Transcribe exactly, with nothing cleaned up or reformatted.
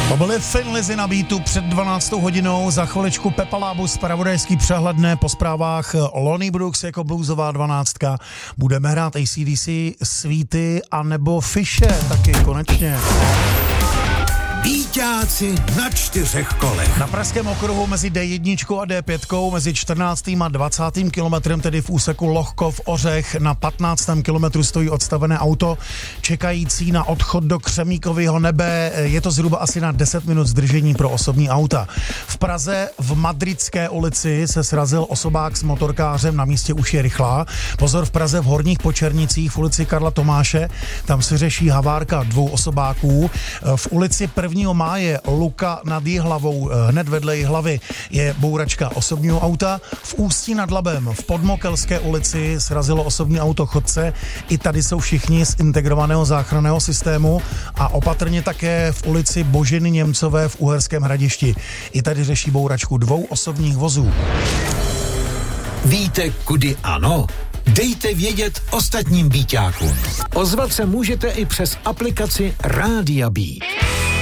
To byly Thin Lizzy na beatu před dvanáctou hodinou, za chviličku Pepa Lábus, zpravodajský přehledné po zprávách Lonnie Brooks jako bluesová dvanáctka. Budeme hrát A C D C, Sweety a nebo Fishe taky konečně. Bíťáci na čtyřech kolech. Na pražském okruhu mezi D jedna a D pět, mezi čtrnáctým a dvacátým kilometrem, tedy v úseku Lochkov Ořech, na patnáctém kilometru stojí odstavené auto čekající na odchod do Křemíkového nebe. Je to zhruba asi na deset minut zdržení pro osobní auta. V Praze v Madridské ulici se srazil osobák s motorkářem, na místě už je rychlá. Pozor, v Praze v Horních Počernicích v ulici Karla Tomáše, tam se řeší havárka dvou osobáků. V ulici prvního máje Luka nad Jihlavou, hned vedle Jihlavy, je bouračka osobního auta. V Ústí nad Labem v Podmokelské ulici srazilo osobní auto chodce. I tady jsou všichni z integrovaného záchranného systému a opatrně také v ulici Boženy Němcové v Uherském Hradišti. I tady řeší bouračku dvou osobních vozů. Víte, kudy ano? Dejte vědět ostatním bíťákům. Ozvat se můžete i přes aplikaci Rádia Beat.